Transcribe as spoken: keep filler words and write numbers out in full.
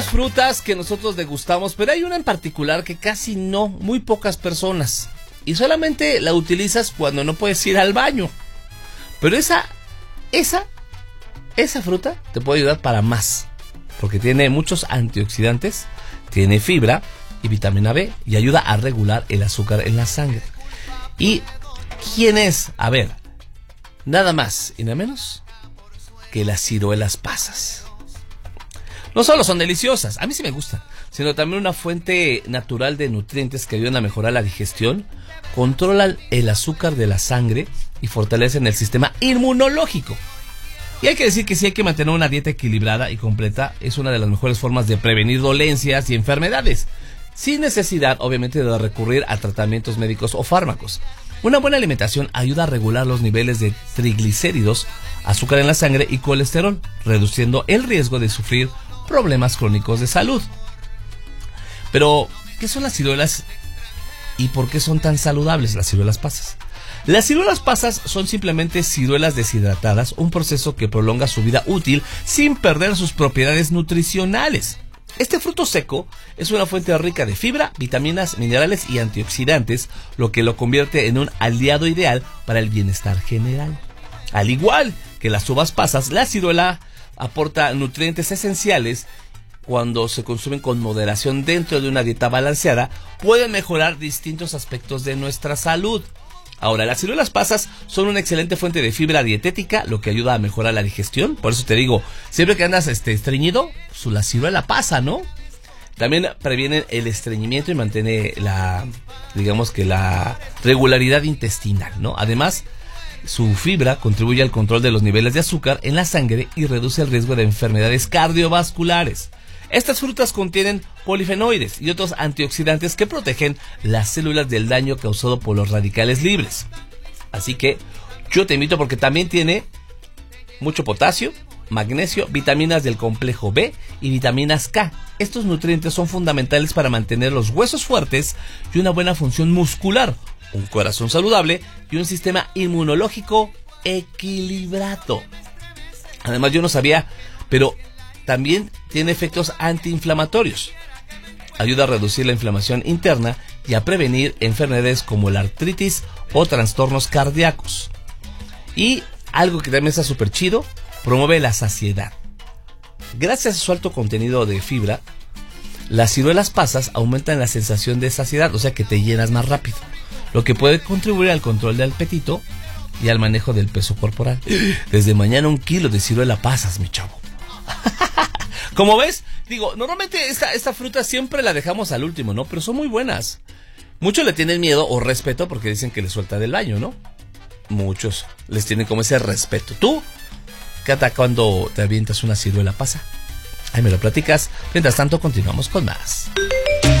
Frutas que nosotros degustamos, pero hay una en particular que casi no, muy pocas personas. Y solamente la utilizas cuando no puedes ir al baño. Pero esa, esa, esa fruta te puede ayudar para más. Porque tiene muchos antioxidantes, tiene fibra y vitamina B y ayuda a regular el azúcar en la sangre. ¿Y quién es? A ver, nada más y nada menos que las ciruelas pasas. No solo son deliciosas, a mí sí me gustan, sino también una fuente natural de nutrientes que ayudan a mejorar la digestión, controlan el azúcar de la sangre y fortalecen el sistema inmunológico. Y hay que decir que sí hay que mantener una dieta equilibrada y completa, es una de las mejores formas de prevenir dolencias y enfermedades, sin necesidad obviamente de recurrir a tratamientos médicos o fármacos. Una buena alimentación ayuda a regular los niveles de triglicéridos, azúcar en la sangre y colesterol, reduciendo el riesgo de sufrir problemas crónicos de salud. Pero, ¿qué son las ciruelas y por qué son tan saludables las ciruelas pasas? Las ciruelas pasas son simplemente ciruelas deshidratadas, un proceso que prolonga su vida útil sin perder sus propiedades nutricionales. Este fruto seco es una fuente rica de fibra, vitaminas, minerales y antioxidantes, lo que lo convierte en un aliado ideal para el bienestar general. Al igual que las uvas pasas, la ciruela aporta nutrientes esenciales. Cuando se consumen con moderación dentro de una dieta balanceada, pueden mejorar distintos aspectos de nuestra salud. Ahora, las ciruelas pasas son una excelente fuente de fibra dietética, lo que ayuda a mejorar la digestión. Por eso te digo, siempre que andas este, estreñido, pues la ciruela pasa, ¿no? También previenen el estreñimiento y mantiene la, digamos que la regularidad intestinal, ¿no? Además, su fibra contribuye al control de los niveles de azúcar en la sangre y reduce el riesgo de enfermedades cardiovasculares. Estas frutas contienen polifenoides y otros antioxidantes que protegen las células del daño causado por los radicales libres. Así que yo te invito porque también tiene mucho potasio, magnesio, vitaminas del complejo B y vitaminas K. Estos nutrientes son fundamentales para mantener los huesos fuertes y una buena función muscular, un corazón saludable y un sistema inmunológico equilibrado. Además, yo no sabía, pero también tiene efectos antiinflamatorios. Ayuda a reducir la inflamación interna y a prevenir enfermedades como la artritis o trastornos cardíacos. Y algo que también está súper chido, promueve la saciedad. Gracias a su alto contenido de fibra, las ciruelas pasas aumentan la sensación de saciedad, o sea que te llenas más rápido, lo que puede contribuir al control del apetito y al manejo del peso corporal. Desde mañana un kilo de ciruela pasas, mi chavo. Como ves, digo, normalmente esta, esta fruta siempre la dejamos al último, ¿no? Pero son muy buenas. Muchos le tienen miedo o respeto porque dicen que le suelta del baño, ¿no? Muchos les tienen como ese respeto. ¿Tú, Cata, cuando te avientas una ciruela pasa? Ahí me lo platicas. Mientras tanto, continuamos con más.